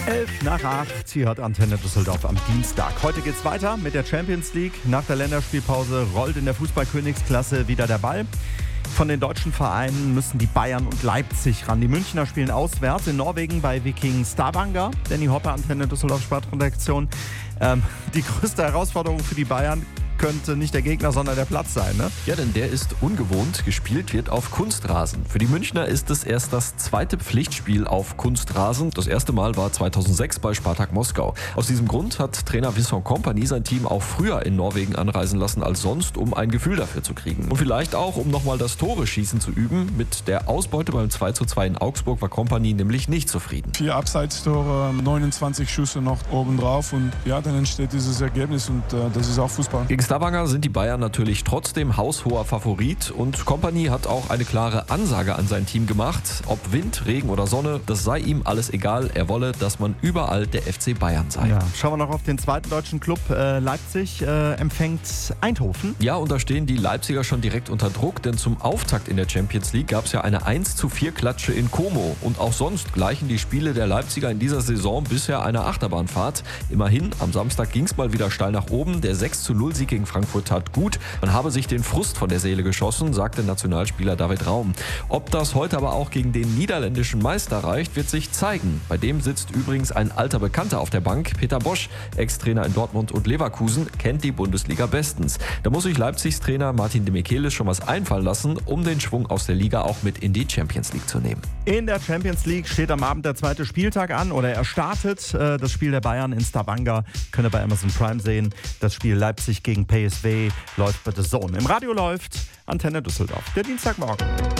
11:11, Sie hört Antenne Düsseldorf am Dienstag. Heute geht's weiter mit der Champions League. Nach der Länderspielpause rollt in der Fußballkönigsklasse wieder der Ball. Von den deutschen Vereinen müssen die Bayern und Leipzig ran. Die Münchner spielen auswärts in Norwegen bei Viking Stavanger. Danny Hopper, Antenne Düsseldorf Sportredaktion. Die größte Herausforderung für die Bayern könnte nicht der Gegner, sondern der Platz sein, ne? Ja, denn der ist ungewohnt. Gespielt wird auf Kunstrasen. Für die Münchner ist es erst das zweite Pflichtspiel auf Kunstrasen. Das erste Mal war 2006 bei Spartak Moskau. Aus diesem Grund hat Trainer Vincent Kompany sein Team auch früher in Norwegen anreisen lassen als sonst, um ein Gefühl dafür zu kriegen. Und vielleicht auch, um nochmal das Tore-Schießen zu üben. Mit der Ausbeute beim 2:2 in Augsburg war Kompany nämlich nicht zufrieden. 4 Abseitstore, 29 Schüsse noch obendrauf und ja, dann entsteht dieses Ergebnis und das ist auch Fußball. Gegen Stavanger sind die Bayern natürlich trotzdem haushoher Favorit und Kompany hat auch eine klare Ansage an sein Team gemacht. Ob Wind, Regen oder Sonne, das sei ihm alles egal. Er wolle, dass man überall der FC Bayern sei. Ja, schauen wir noch auf den zweiten deutschen Club. Leipzig empfängt Eindhoven. Ja, und da stehen die Leipziger schon direkt unter Druck, denn zum Auftakt in der Champions League gab es ja eine 1:4-Klatsche in Como. Und auch sonst gleichen die Spiele der Leipziger in dieser Saison bisher einer Achterbahnfahrt. Immerhin, am Samstag ging es mal wieder steil nach oben. Der 6:0-Sieg gegen Frankfurt tat gut. Man habe sich den Frust von der Seele geschossen, sagte Nationalspieler David Raum. Ob das heute aber auch gegen den niederländischen Meister reicht, wird sich zeigen. Bei dem sitzt übrigens ein alter Bekannter auf der Bank. Peter Bosch, Ex-Trainer in Dortmund und Leverkusen, kennt die Bundesliga bestens. Da muss sich Leipzigs Trainer Martin de Michelis schon was einfallen lassen, um den Schwung aus der Liga auch mit in die Champions League zu nehmen. In der Champions League steht am Abend der zweite Spieltag an oder er startet. Das Spiel der Bayern in Stavanger könnt ihr bei Amazon Prime sehen. Das Spiel Leipzig gegen PSV läuft bei The Zone. Im Radio läuft Antenne Düsseldorf. Der Dienstagmorgen.